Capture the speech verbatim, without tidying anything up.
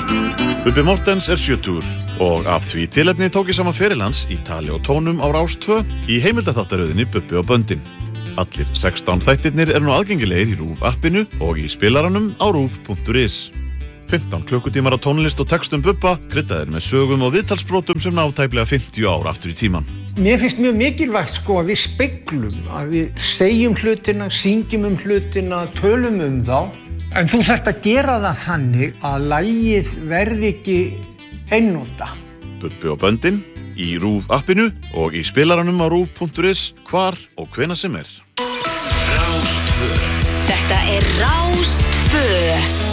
Bubbi Mortens er sjötugur og af því tilefni tók ég saman feril hans í tali og tónum á Rás tvö í heimildaþáttaröðinni Bubbi og böndin. Allir sextán þættirnir eru nú aðgengilegir í RÚV appinu og í spilaranum á ruv punktur is. fimmtán klukkutímar á tónlist og textum Bubba, kryddaðir með sögum og viðtalsbrotum sem ná tæplega fimmtíu ár aftur í tímann. Mér finnst mjög mikilvægt sko að við speglum, að við segjum hlutina, syngjum um hlutina, tölum um þá. En þú þarft að gera það þannig að lagið verði ekki einnota. Bubbi og böndin í RÚV appinu og í spilaranum á ruv punktur is hvar og hvenær sem er. Rás tvö. Þetta er Rás tvö.